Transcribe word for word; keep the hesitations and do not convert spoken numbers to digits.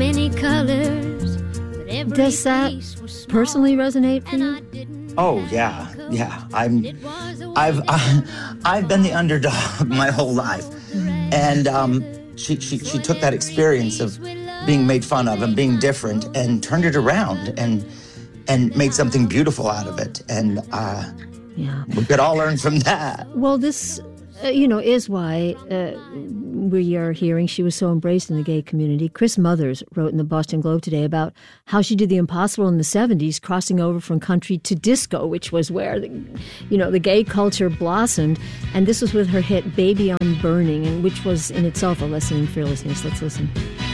many colors, but every Does that face was small, personally resonate for and you? I didn't Oh know yeah, the yeah. color. I'm, It was a I've, way I, to I've been the underdog my whole life, and um, she, she, she took that experience of being made fun of and being different and turned it around and, and made something beautiful out of it. And uh, Yeah. we could all learn from that. Well, this, uh, you know, is why uh, we are hearing she was so embraced in the gay community. Chris Mothers wrote in the Boston Globe today about how she did the impossible in the seventies, crossing over from country to disco, which was where, the, you know, the gay culture blossomed. And this was with her hit Baby I'm Burning, and which was in itself a lesson in fearlessness. Let's listen.